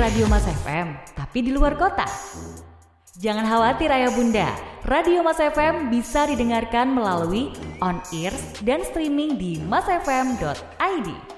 Radio Mas FM, tapi di luar kota? Jangan khawatir ayah bunda, Radio Mas FM bisa didengarkan melalui on-air dan streaming di masfm.id.